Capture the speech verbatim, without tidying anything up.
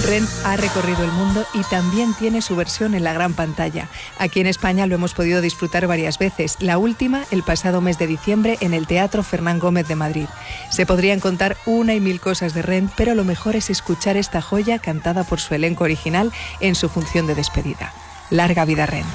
Rent ha recorrido el mundo y también tiene su versión en la gran pantalla. Aquí en España lo hemos podido disfrutar varias veces, la última el pasado mes de diciembre en el Teatro Fernán Gómez de Madrid. Se podrían contar una y mil cosas de Rent, pero lo mejor es escuchar esta joya cantada por su elenco original en su función de despedida. Larga vida Rent.